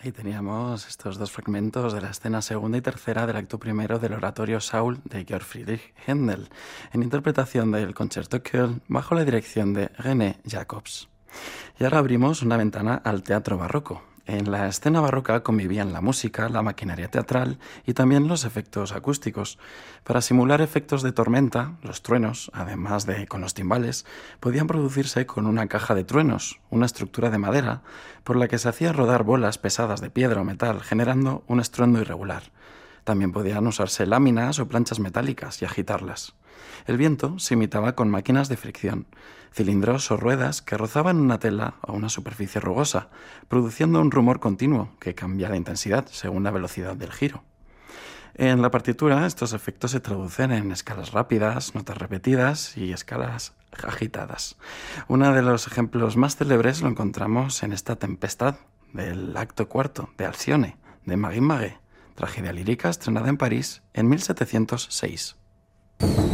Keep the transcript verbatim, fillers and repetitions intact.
Ahí teníamos estos dos fragmentos de la escena segunda y tercera del acto primero del oratorio Saul de Georg Friedrich Händel, en interpretación del Concerto Köln bajo la dirección de René Jacobs. Y ahora abrimos una ventana al teatro barroco. En la escena barroca convivían la música, la maquinaria teatral y también los efectos acústicos. Para simular efectos de tormenta, los truenos, además de con los timbales, podían producirse con una caja de truenos, una estructura de madera, por la que se hacía rodar bolas pesadas de piedra o metal, generando un estruendo irregular. También podían usarse láminas o planchas metálicas y agitarlas. El viento se imitaba con máquinas de fricción, cilindros o ruedas que rozaban una tela o una superficie rugosa, produciendo un rumor continuo que cambia de intensidad según la velocidad del giro. En la partitura, estos efectos se traducen en escalas rápidas, notas repetidas y escalas agitadas. Uno de los ejemplos más célebres lo encontramos en esta Tempestad del acto cuarto de Alcione, de Marin Marais, tragedia lírica estrenada en París en mil setecientos seis.